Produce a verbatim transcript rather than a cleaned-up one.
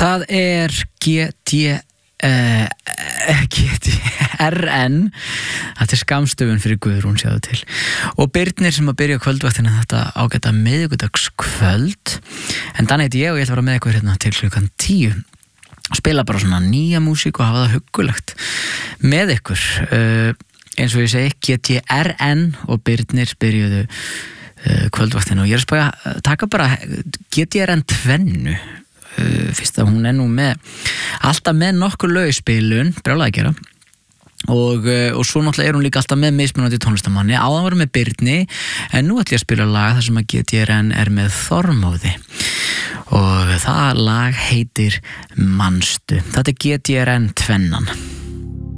Það er G T Uh, G T R N, þetta er skammstöfun fyrir Guðrún, sjáðu til, og Birnir sem að byrja kvöldvaktina þetta ágæta miðvikudagskvöld. En þannig heiti ég og ég ætla að vera með ykkur hérna til klukkan tíu og spila bara svona nýja músík og hafa það huggulegt með ykkur. uh, eins og ég segi, G T R N og Birnir byrjuðu uh, kvöldvaktina og ég er að spæja uh, taka bara G T R N tvennu. Uh, fyrst að hún er nú með alltaf með nokkur lög í spilun, brjálæði að gera, og, uh, og svo náttúrulega er hún líka alltaf með mismunandi tónlistamanni. Áðan var með Birni, en nú ætlum ég að spila lag þar sem að G T R N er með Þormóði og það lag heitir Manstu. Þetta er G T R N tvennan.